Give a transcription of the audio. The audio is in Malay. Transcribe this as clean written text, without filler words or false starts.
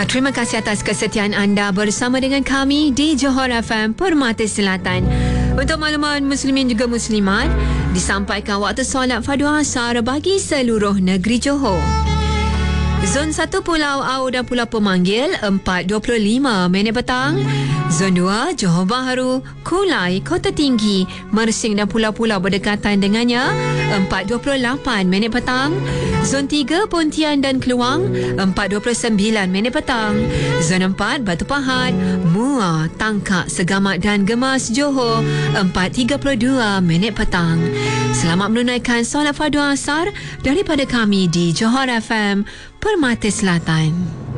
Terima kasih atas kesetiaan anda bersama dengan kami di Johor FM Permata Selatan. Untuk makluman muslimin juga muslimat, disampaikan waktu solat fardu asar bagi seluruh negeri Johor. Zon 1 Pulau Au dan Pulau Pemanggil 4.25 minit petang. Zon 2 Johor Bahru, Kulai, Kota Tinggi, Mersing dan pulau-pulau berdekatan dengannya 4.28 minit petang. Zon 3 Pontian dan Keluang 4.29 minit petang. Zon 4 Batu Pahat, Muar, Tangkak, Segamat dan Gemas Johor 4.32 minit petang. Selamat menunaikan solat fardu asar daripada kami di Johor FM Permata Selatan.